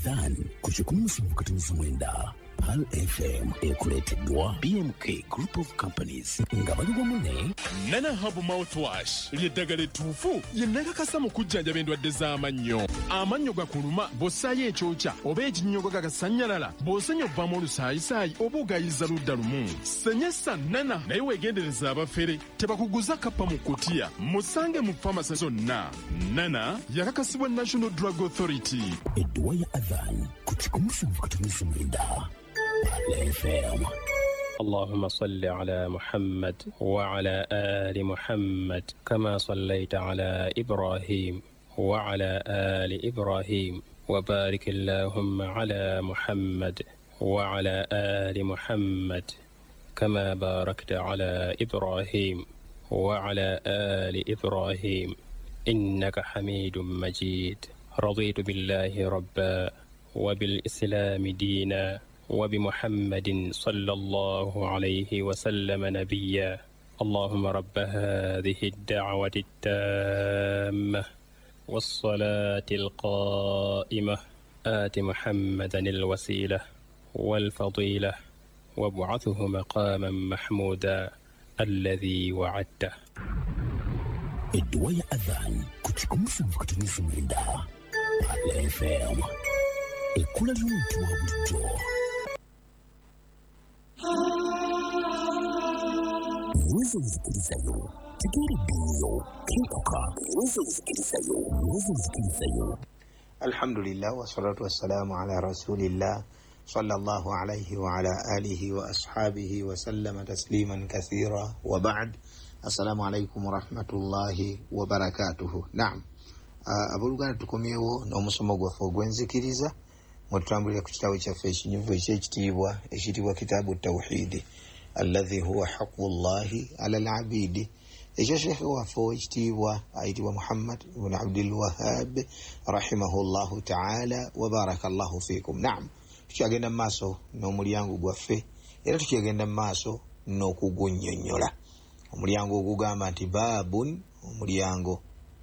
adhan kuchikumsumukatinisimwenda Pal FM ekuleteddwa BMK Group of Companies nga bali wamu ne Nana Hub Mouthwash ly'eddagala ettuufu ye nakakasa mu kujjanjaba endwadde z'amannyo. Amannyo gakuluma bw'ossaayo ekyokya oba ekinnyogo gagasanyalala bw'osenya obbamu olusaayisaayi oba ogayiza ludda lumu. Senyesa Nana naye weegendereza abafere tebakuguza kappa mu kutiya. Musange mu famasi zonna. Nana yakakasibwa National Drug Authority. edduwa ya adhan kuchikumsumukatinisimwenda Pal FM. اللهم صل على محمد وعلى آل محمد كما صليت على إبراهيم وعلى آل إبراهيم وبارك اللهم على محمد وعلى آل محمد كما باركت على إبراهيم وعلى آل إبراهيم إنك حميد مجيد. رضيت بالله ربا وبالإسلام دينا وبمحمد صلى الله عليه وسلم نبيا. اللهم رب هذه الدعوة التامة والصلاة القائمة آت محمدا الوسيلة والفضيلة وابعثه مقاما محمودا الذي وعدته. edduwa ya adhan kuchikumsumukatinisimwenda Pal FM. Ekkula ly'omuntu wa bulijjo. Uwezo uzikirizayo tegera eddiniyo kenkoka. Uwezo uzikirizayo. Alhamdulillah wa salatu wassalamu ala rasulillah sallallahu alayhi wa ala alihi wa ashabihi wa sallama tasliman kathira wa ba'd. Assalamu alaykum wa rahmatullahi wa barakatuhu. Naam, abooluganda tukomyewo n'omusomo gwaffe ogw'enzikiriza mutambulira ku kitabo kyaffe ekinyuvu ekiyitibwa kitaabu tawhidi alladhi huwa haqqullahi ala al-abidi. Ekyo shekhe waffe ekitiibwa ayitibwa Muhammad ibn Abdul Wahhab rahimahullahu ta'ala wa barakallahu fikum. Naam, tukyagenda mu maaso n'omulyango gwaffe era tukyagenda mu maaso n'okugunnyonnyola omulyango ogugamba nti baabun, omulyango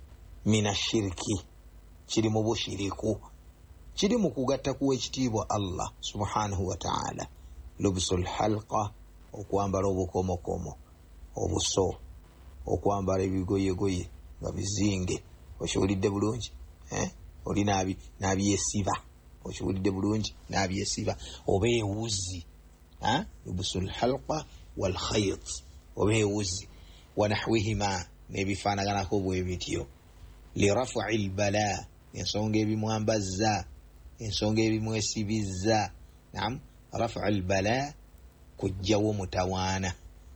mina shirki, kiri mu bushiriku, kiri mu kugatta kuwa ekitiibwa Allah subhanahu wa ta'ala. Lubsul halqa, okwambala obukomokomo, obuso, okwambala ebigoyegoye nga bizinge. Okiwulidde bulungi? Oli n'abyesiba. Okiwulidde bulungi? N'abyesiba oba ewuzi. Lubsul halqa wal khayt, oba ewuzi wa nahwihima n'ebifaanaganako bwe bityo. Lirafu'i albala, ensonga ebimwambazza, ensonga ebimwesibizza. Naam, rafu'u albala, kujjawo mutawaana.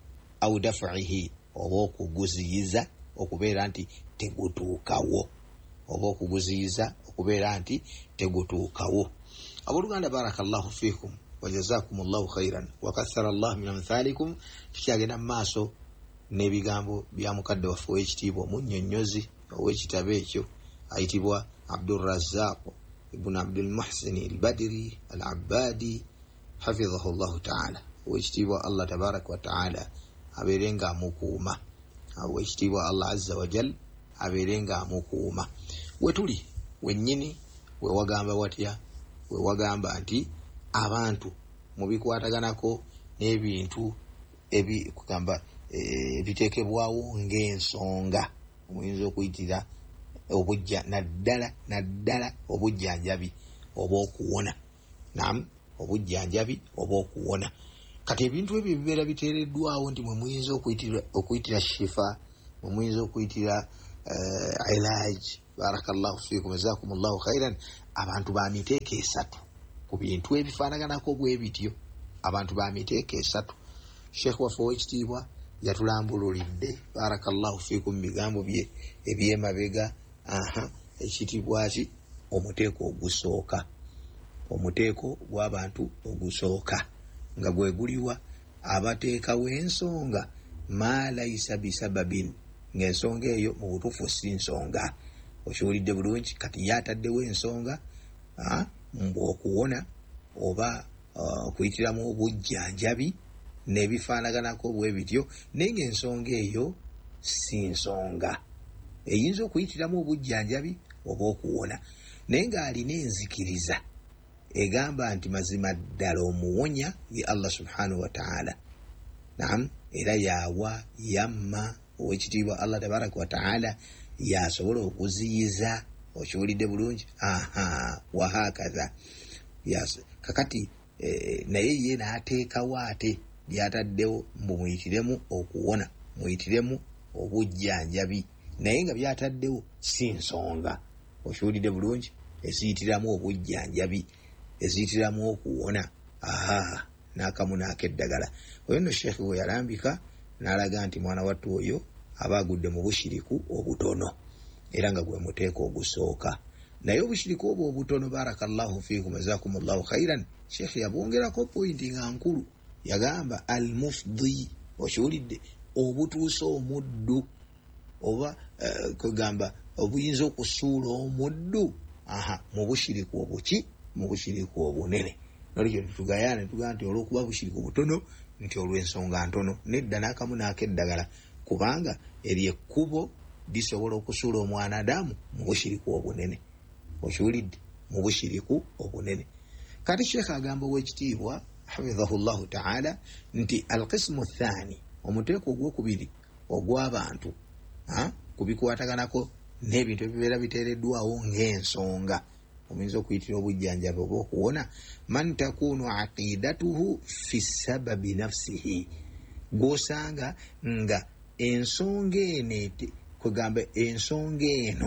Au daf'ihi, oba okuguziyiza okubeera nti tegutuukawo, oba okuguziyiza okubeera nti tegutuukawo. Abooluganda barakallahu fikum wa jazakumullahu khairan wa kathara Allah min amthalikum. Tukyagenda mu maaso n'ebigambo bya mukadde waffe w'ekitiibwa omunnyonnyozi ow'ekitabo ekyo ayitibwa Abdurrazzaq ibn Abdul Muhsin al-Badri al-Abbadi hafidhahu Allahu ta'ala. Ow'ekitiibwa Allah tabaraka wa ta'ala abeerenga amukuuma. Ow'ekitiibwa Allah azza wa jal abeerenga amukuuma. Wetuli wennyini wewagamba watya? Wewagamba nti abantu mu bikwataganako n'ebintu ebikugamba ebiteekebwawo ng'ensonga omuyinza okuyitira obujja naddala obujjanjabi oba okuwona. Naam, obujjanjabi oba okuwona. Kati ebintu ebyo bibeera biteereddwawo nti mwe muyinza okuyitira shifa, mwe muyinza okuyitira ilaaj. Barakallahu fiikum, jazakumullahu khairan. Abantu ba miteeko esatu ku bintu ebifaanaganako bwe bityo, abantu ba miteeko esatu. Sheikh waffe ow'ekitiibwa yatulambululidde barakallahu fiikum bigambo bye ebyemabega. Ekitiibwa ki? Omuteeko ogusooka, omuteeko gw'abantu ogusooka nga gwe guliwa? Abateekawo ensonga ma layisa bisababin, ng'ensonga eyo mu butuufu si nsonga. Okiwulidde bulungi? Kati yataddewo ensonga mbu okuwona oba okuyitiramu obujjanjabi n'ebifaanaganako bwe bityo, naye ng'ensonga eyo si nsonga. Eyinza okuyitiramu obujjanjabi oba okuwona naye ng'alina enzikiriza egamba nti mazima ddala omuwonya ye Allah subhanahu wa ta'ala. Naam, era yawa yamma owekitiibwa Allah tabaraka wa ta'ala yasobola okuziyiza. Okiwulidde bulungi? Wahakaza. Kakati naye ye n'ateekawo ate byataddewo mbu muyitiremu okuwona, muyitiremu obujjanjabi, naye nga byataddewo si nsonga. Okiwulidde bulungi? Eziyitiramu obujjanjabi, eziyitiramu okuwona. N'akamu n'akeddagala. Oyo nno Sheekh we yalambika n'alaga nti mwana wattu oyo aba agudde mu bushiriku obutono, era nga gwe muteeko ogusooka. Naye obushiriku obwo obutono, barakallahu fiikum jazakumullahu khairan, Sheekh yabwongerako pointi nga nkulu. Yagamba al-mufdi, okiwulidde, obutuusa omuddu oba kugamba obuyinza okusuula omuddu mu bushiriku obuki, mu bushiriku obunene. Nolwekyo tugayaana tugaa nti olw'okuba bushiriku butono nti olw'ensonga ntono. Nedda n'akamu n'akeddagala, kubanga eryo ekkubo lisobola okusuula omwanadamu mu bushiriku obunene. Okiwulidde? Mu bushiriku obunene. Kati Sheekh agamba ow'ekitiibwa hafidhahullahu ta'ala nti alqismu thani, omuteeko ogwokubiri ogw'abantu kubikwataganako n'ebintu ebibeera biteereddwawo ng'ensonga, omuyinza okuyitira obujjanjabi oba okuwona, man takunu aqidatuhu fi sababi nafsihi, gw'osanga nga ensonga eno kugamba ensonga eno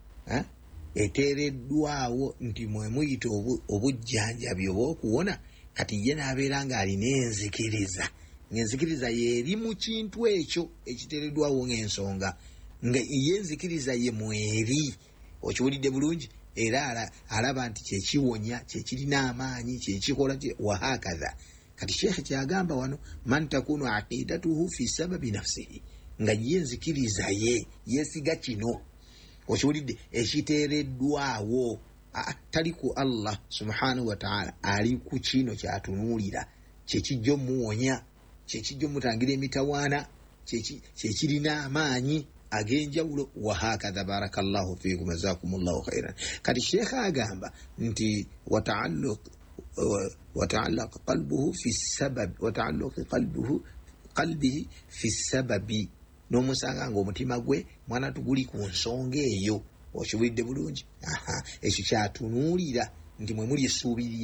eteereddwawo nti mwe muyita obujjanjabi oba okuwona, kati ye n'abeera ng'alina enzikiriza, ng'enzikiriza yeeri mu kintu ekyo ekiteereddwawo ng'ensonga, nga ye enzikiriza ye mweri. Okiwulidde bulungi? Era alaba nti kyekiwonya, kyekirina amaanyi, kyekikola wahakaza. Kati Sheekh kyagamba wano, man takunu aqidatuhu fi sababi nafsihi, nga ye enzikiriza ye yeesiga kino, okiwulidde, ekiteereddwawo, tali ku Allah subhanahu wa ta'ala, ali ku kino kyatunuulira, kyekijja omuwonya, kyekijja omutangira emitawaana, kyekirina amaanyi ag'enjawulo. Wahakadha, barakallahu fiikum jazakumullahu khairan. Kati Sheekh agamba nti wata'allaq qalbuhu fi sabab, wata'allaq qalbihi fi sababi, n'omusanga ng'omutima gwe mwana tuguli ku nsonga eyo. Okiwulidde bulungi? Ekyo kyatunuulira nti mwe muli essuubiri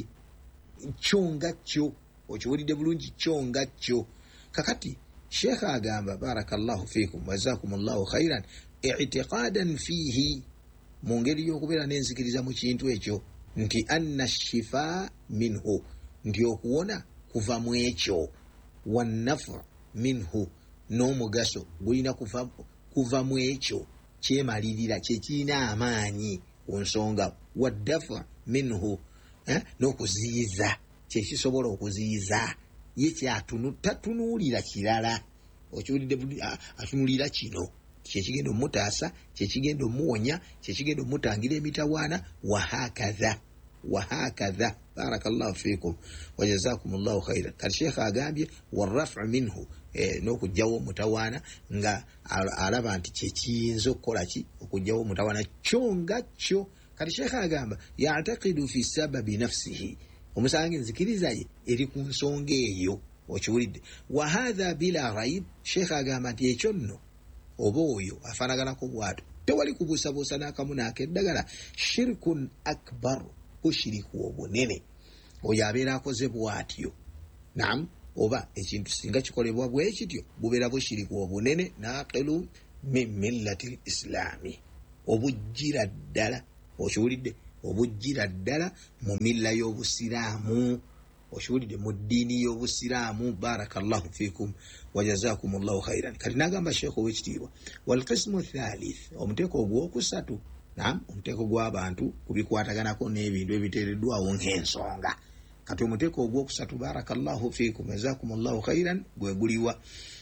kyo nga kyo. Okiwulidde bulungi? Kyo nga kyo. Kakati Sheekh agamba barakallahu fiikum wajazakumullahu khairan, i'tiqadan fiihi, mu ngeri y'okubeera n'enzikiriza mu kintu ekyo, nti anna shifa minhu, nti okuwona kuva mu ekyo, wannafu minhu, n'omugaso gulina kuva mu ekyo kyemalirira, kyekirina amaanyi ku nsonga, waddafa minhu, n'okuziyiza, kyekisobola okuziyiza. Ye tatunuulira kirala. Okiwulidde? Atunuulira kino, kyekigenda omutaasa, kyekigenda omuwonya, kyekigenda omutangira emitawaana. Wahakaza, wahakaza, barakallahu fiikum wajazakumullahu khairan. Kati Sheekh agambye warrafu minhu, n'okugjawo omutawaana, nga alaba nti kyekiyinza okukola ki, okugjawo omutawaana kyo nga kyo. Kati Sheekh agamba ya'taqidu fi sababi nafsihi, omusanga enzikiriza ye eri ku nsonga eyo. Okiwulidde? Wa hadha bila raib, Sheekh agamba nti ekyo nno oba oyo afaanaganako bw'ato, tewali kubuusabuusa n'akamu n'akeddagala. Shirkun akbar, bushiriku obunene. Oyo abeera akoze bw'atyo. Naam, oba ekintu singa kikolebwa bwe kityo bubeera bushiriku obunene. Naqilu min millati islami, obujjira ddala. Okiwulidde? Obujjira ddala mu milla y'obusiraamu. Okiwulidde? Mu ddiini y'obusiraamu. Barakallahu fiikum wajazakumullahu khairan. Kati n'agamba Sheekh ow'ekitiibwa, walqismu thalith, omuteeko ogwokusatu, naam, omuteeko gw'abantu kubikwataganako n'ebintu ebiteereddwawo ng'ensonga. Kati omuteeko ogwokusatu, barakallahu fiikum jazakumullahu khairan, gwe guliwa?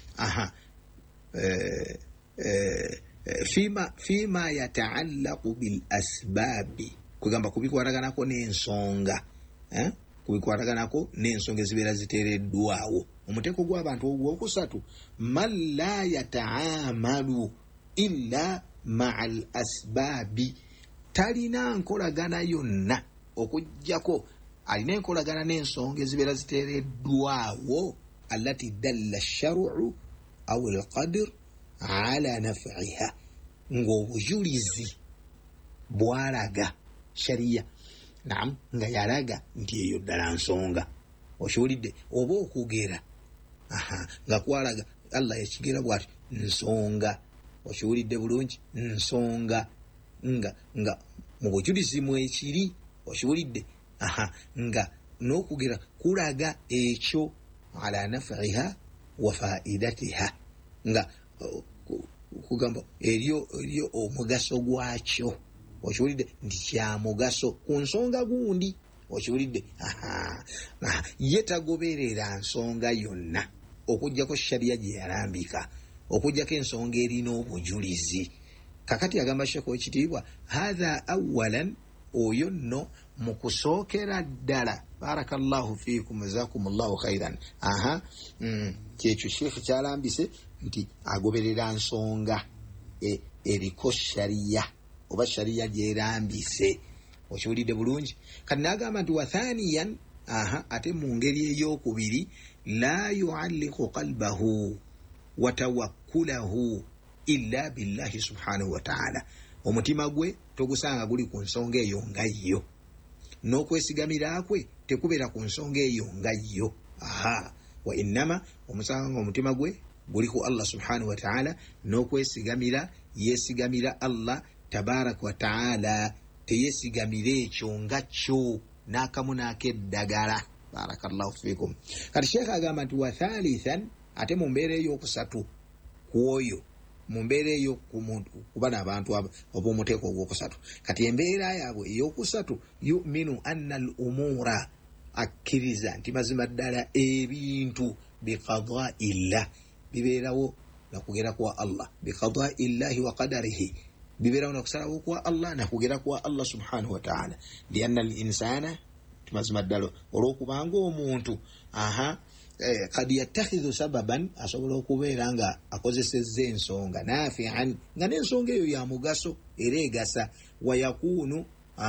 Fima yataallaqu bil asbaabi, kugamba kubikwataganako n'ensonga, kubikwataganako n'ensonga ezibeera ziteereddwawo. Omuteeko gw'abantu ogwokusatu, man la yataamalu illa ma'al asbaabi, talina nkolagana yonna okuggyako alina enkolagana n'ensonga ezibeera ziteereddwawo allati dalla shar'u aw alqadr ala naf'iha, ng'obujulizi bwalaga sharia naam nga yalaga nti eyo ddala nsonga okiwulidde, oba okugera nga kwalaga Allah yakigera bw'ati nsonga, okiwulidde bulungi, nsonga nga mu bujulizi mwekiri, okiwulidde nga n'okugera kulaga ekyo ala naf'iha wa faidatiha, nga kugamba eryo omugaso gwakyo, okiwulidde nti kya mugaso ku nsonga gundi, okiwulidde ye tagoberera nsonga yonna okujjako sharia gye yalambika, okujjako ensonga erina obujulizi. Kakati agamba Sheikh w'ekitiibwa hatha awalan, oyo nno mu kusookera ddala. Barakallahu fiikum jazakumullahu khairan. Kyekyo Sheikh kyalambise nti agoberera nsonga eriko sharia oba sharia gyerambise, okiwulidde bulungi. Kati n'agamba nti wathaniyan, ate mu ngeri ey'okubiri, la yualliqu qalbahu wa tawakkulahu illa billahi subhanahu wa ta'ala, omutima gwe togusanga guli ku nsonga eyo nga yo, n'okwesigamira kwe tekubeera ku nsonga eyo nga yo. Wa innama, omusanga omutima gwe guli ku Allah subhanahu wa ta'ala, n'okwesigamira yesigamira Allah tabarak wa ta'ala, teyesigamira ekyo nga kyo n'akamu n'akeddagala. Barakallahu fiikum. Kati Sheikh agamba nti wa thalithan, ate mu mbeera ey'okusatu kwoyo, mu mbeera eyo kuba n'abantu ab'omuteeko ogwokusatu. Kati embeera yaabwe ey'okusatu, yu'minu anna al-umura, akkiriza nti mazima ddala ebintu biqada'illah, bibeerawo nakugera kwa Allah, biqada'illahi wa qadarihi, bibeerawo nakusalawo kwa Allah nakugera kwa Allah subhanahu wa ta'ala. Lianna al-insana, mazima ddala olw'okubanga omuntu qad yattakhidhu sababan, asobola okubeera nga akozesezza ensonga nafi'an, nga n'ensonga eyo ya mugaso era egasa, wa yakunu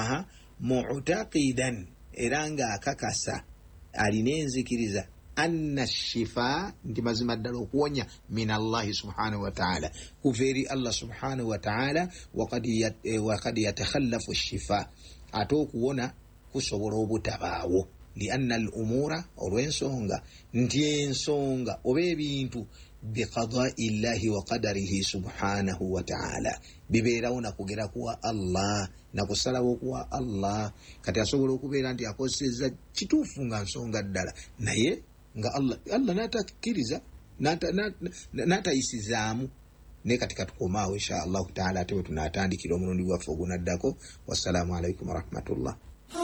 mu'taqidan, era nga akakasa alina enzikiriza anna shifa, nti mazima ddala okuwonya min Allahi subhanahu wa ta'ala, kuva eri Allah subhanahu wa ta'ala, wa qad yatakhallafu shifa, ate okuwona kusobola obutabaawo. Lianna al-umura, olw'ensonga nti ensonga oba ebintu biqada'illahi wa qadarihi subhanahu wa ta'ala, bibeerawo nakugera kuwa Allah nakusalawo kuwa Allah. Kati asobola okubeera nti akozesezza kituufu nga nsonga ddala, naye nga Allah n'atakkiriza n'atayisizaamu. Ne kati katukomaawo insha Allahu ta'ala, ate we tunaatandikira omulundi gwaffe ogunaddako. Wassalamu alaikum warahmatullah.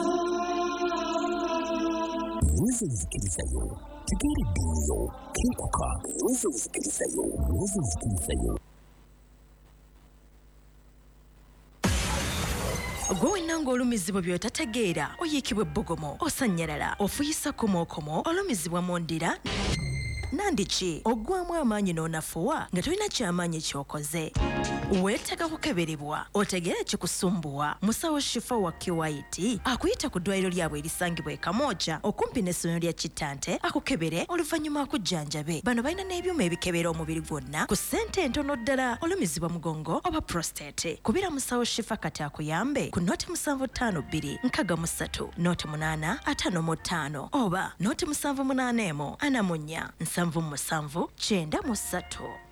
Wezenzikirizayo tegeereddeeyo kenkuka, wezenzikirizayo. Gwe wenanga olumizibwa by'otategeera, oyiikibwa ebbugumu, osanyalala, ofuyisa komokomo, olumizibwa mu ndira, nandiki oggwamu amaanyi n'onafuwa nga tolina kyamaanyi kyokoze. Weetaaga kukeberebwa otegeere kikusumbuwa. Musawo Shifa wa Kiwaiti akuyita ku ddwaliro lyabwe erisangibwa e Kamooja okumpi n'essomero lya Kitante, akukebere oluvannyuma akujjanjabe. Bano balina n'ebyuma ebikebera omubiri gwonna ku ssente entono ddala, olumizibwa mugongo oba prostate. Kubira Musawo Shifa kati akuyambe ku noti 7523 noti 855 oba noti 781 74 93.